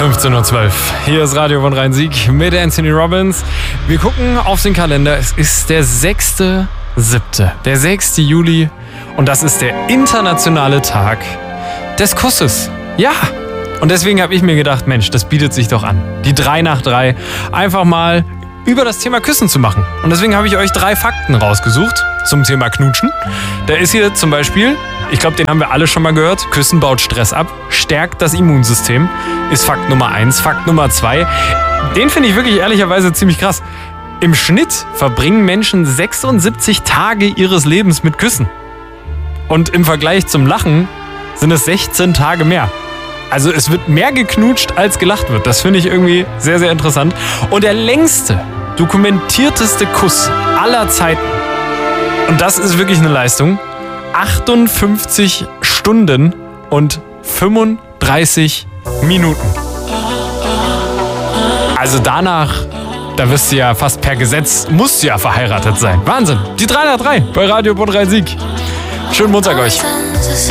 15:12 Uhr. Hier ist Radio von Rhein-Sieg mit Anthony Robbins. Wir gucken auf den Kalender. Es ist der 6.7., der 6. Juli. Und das ist der internationale Tag des Kusses. Ja! Und deswegen habe ich mir gedacht, Mensch, das bietet sich doch an. Die 3 nach 3 einfach mal über das Thema Küssen zu machen. Und deswegen habe ich euch 3 Fakten rausgesucht zum Thema Knutschen. Da ist hier zum Beispiel, ich glaube, den haben wir alle schon mal gehört, Küssen baut Stress ab, stärkt das Immunsystem, ist Fakt Nummer 1. Fakt Nummer 2, den finde ich wirklich ehrlicherweise ziemlich krass. Im Schnitt verbringen Menschen 76 Tage ihres Lebens mit Küssen. Und im Vergleich zum Lachen sind es 16 Tage mehr. Also es wird mehr geknutscht, als gelacht wird. Das finde ich irgendwie sehr, sehr interessant. Und der längste, dokumentierteste Kuss aller Zeiten, und das ist wirklich eine Leistung, 58 Stunden und 35 Minuten. Also danach, da wirst du ja fast per Gesetz, musst du ja verheiratet sein. Wahnsinn. Die 3 nach 3 bei Radio Bund Rhein-Sieg. Schönen Montag euch.